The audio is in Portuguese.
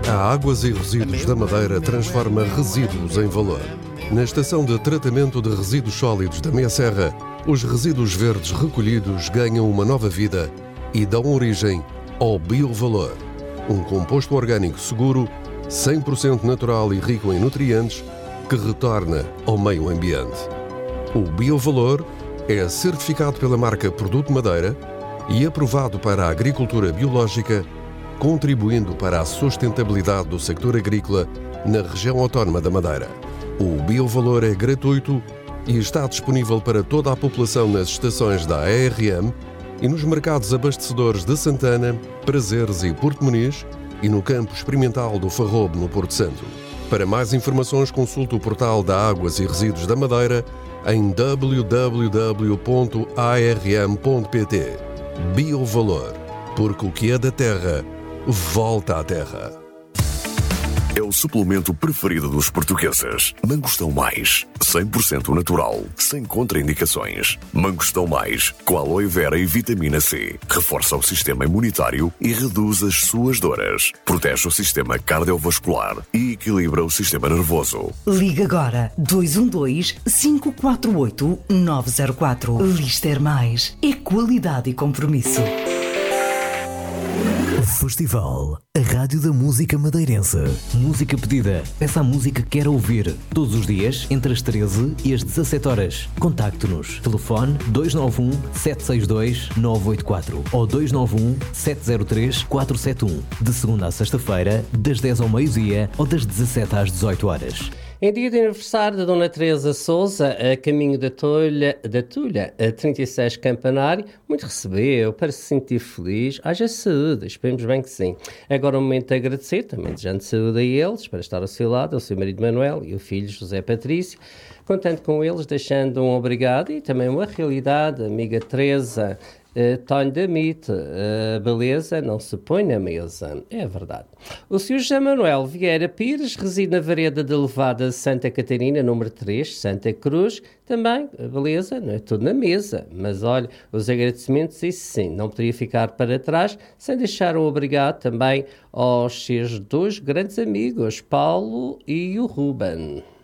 A Águas e Resíduos da Madeira transforma resíduos em valor. Na estação de tratamento de resíduos sólidos da Meia Serra, os resíduos verdes recolhidos ganham uma nova vida e dão origem ao biovalor, um composto orgânico seguro, 100% natural e rico em nutrientes, que retorna ao meio ambiente. O biovalor é certificado pela marca Produto Madeira e aprovado para a agricultura biológica, contribuindo para a sustentabilidade do sector agrícola na região autónoma da Madeira. O biovalor é gratuito e está disponível para toda a população nas estações da ARM e nos mercados abastecedores de Santana, Prazeres e Porto Muniz e no campo experimental do Farrobo, no Porto Santo. Para mais informações, consulte o portal da Águas e Resíduos da Madeira em www.arm.pt. Biovalor, porque o que é da terra, volta à terra. É o suplemento preferido dos portugueses. Mangostão Mais, 100% natural, sem contraindicações. Mangostão Mais, com aloe vera e vitamina C. Reforça o sistema imunitário e reduz as suas dores. Protege o sistema cardiovascular e equilibra o sistema nervoso. Liga agora 212-548-904. Lister Mais. É qualidade e compromisso. Festival, a rádio da música madeirense. Música pedida. Peça a música que quer ouvir. Todos os dias, entre as 13 e as 17 horas. Contacte-nos. Telefone 291-762-984 ou 291-703-471. De segunda a sexta-feira, das 10 ao meio-dia ou das 17 às 18 horas. Em dia de aniversário da Dona Teresa Sousa, a caminho da Tulha, a 36 Campanário, muito recebeu, para se sentir feliz. Haja saúde, esperemos bem que sim. Agora é o momento de agradecer, também desejando saúde a eles, para estar ao seu lado, ao seu marido Manuel e o filho José Patrício. Contando com eles, deixando um obrigado e também uma realidade, amiga Teresa. Tonho da Mite, a beleza não se põe na mesa. É verdade. O Sr. José Manuel Vieira Pires reside na Vereda da Levada Santa Catarina, número 3, Santa Cruz. Também, a beleza não é tudo na mesa. Mas olha, os agradecimentos, isso sim, não poderia ficar para trás, sem deixar um obrigado também aos seus dois grandes amigos, Paulo e o Ruben.